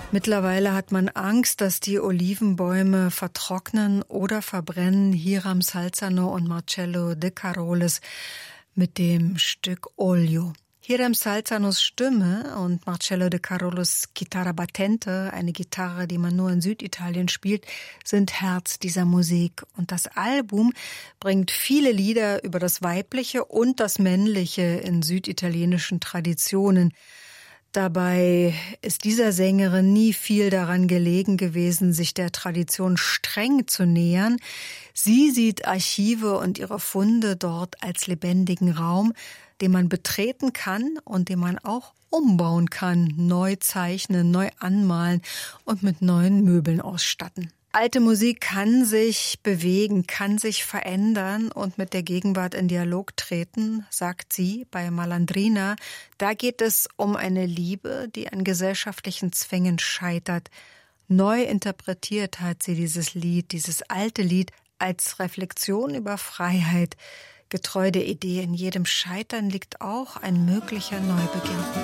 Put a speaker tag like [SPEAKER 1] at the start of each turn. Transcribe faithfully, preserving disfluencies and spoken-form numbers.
[SPEAKER 1] Mittlerweile hat man Angst, dass die Olivenbäume vertrocknen oder verbrennen. Hiram Salzano und Marcello De Carolis mit dem Stück Olio. Hiram Salzanos Stimme und Marcello De Carolis Chitarra Battente, eine Gitarre, die man nur in Süditalien spielt, sind Herz dieser Musik. Und das Album bringt viele Lieder über das Weibliche und das Männliche in süditalienischen Traditionen. Dabei ist dieser Sängerin nie viel daran gelegen gewesen, sich der Tradition streng zu nähern. Sie sieht Archive und ihre Funde dort als lebendigen Raum, den man betreten kann und den man auch umbauen kann, neu zeichnen, neu anmalen und mit neuen Möbeln ausstatten. Alte Musik kann sich bewegen, kann sich verändern und mit der Gegenwart in Dialog treten, sagt sie bei Malandrina. Da geht es um eine Liebe, die an gesellschaftlichen Zwängen scheitert. Neu interpretiert hat sie dieses Lied, dieses alte Lied, als Reflexion über Freiheit. Getreu der Idee, in jedem Scheitern liegt auch ein möglicher Neubeginn.